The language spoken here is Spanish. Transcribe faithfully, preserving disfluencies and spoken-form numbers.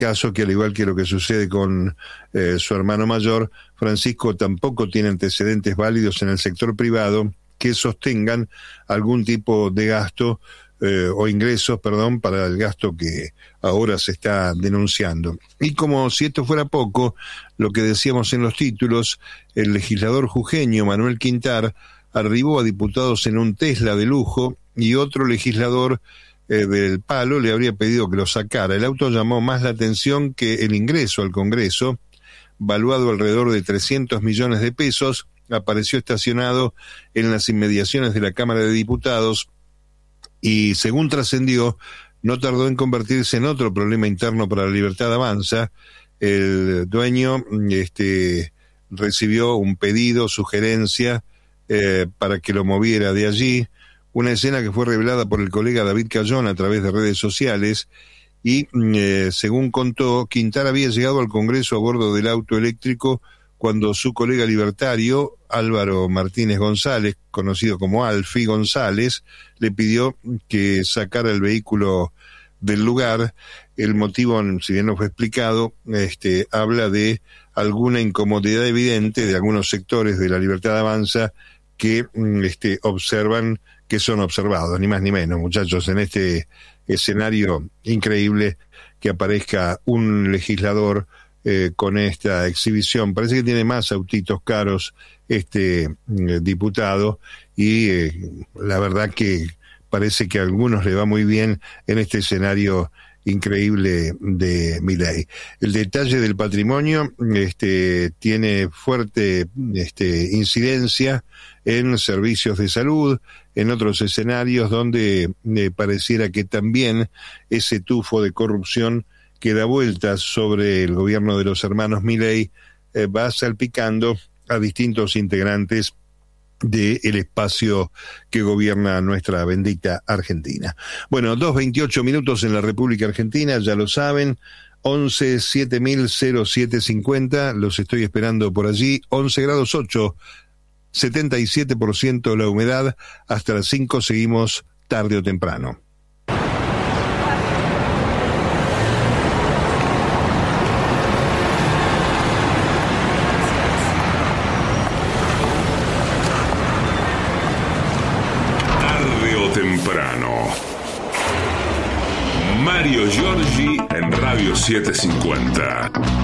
caso que, al igual que lo que sucede con eh, su hermano mayor, Francisco tampoco tiene antecedentes válidos en el sector privado que sostengan algún tipo de gasto eh, o ingresos, perdón, para el gasto que ahora se está denunciando. Y como si esto fuera poco, lo que decíamos en los títulos, el legislador jujeño Manuel Quintar arribó a diputados en un Tesla de lujo y otro legislador eh, del Palo le habría pedido que lo sacara. El auto llamó más la atención que el ingreso al Congreso, valuado alrededor de trescientos millones de pesos, apareció estacionado en las inmediaciones de la Cámara de Diputados y, según trascendió, no tardó en convertirse en otro problema interno para la Libertad Avanza. El dueño este, recibió un pedido, sugerencia, eh, para que lo moviera de allí, una escena que fue revelada por el colega David Cayón a través de redes sociales y, eh, según contó, Quintar había llegado al Congreso a bordo del auto eléctrico cuando su colega libertario, Álvaro Martínez González, conocido como Alfi González, le pidió que sacara el vehículo del lugar. El motivo, si bien no fue explicado, este, habla de alguna incomodidad evidente de algunos sectores de la Libertad Avanza que este, observan que son observados, ni más ni menos, muchachos, en este escenario increíble que aparezca un legislador Eh, con esta exhibición. Parece que tiene más autitos caros este eh, diputado y eh, la verdad que parece que a algunos le va muy bien en este escenario increíble de Milei. El detalle del patrimonio este tiene fuerte este incidencia en servicios de salud, en otros escenarios donde eh, pareciera que también ese tufo de corrupción que da vueltas sobre el gobierno de los hermanos Milei eh, va salpicando a distintos integrantes del espacio que gobierna nuestra bendita Argentina. Bueno, dos veintiocho minutos en la República Argentina, ya lo saben, once siete mil cero siete cincuenta, los estoy esperando por allí, once grados ocho, setenta y siete por ciento la humedad, hasta las cinco seguimos tarde o temprano. Mario Giorgi en Radio setecientos cincuenta.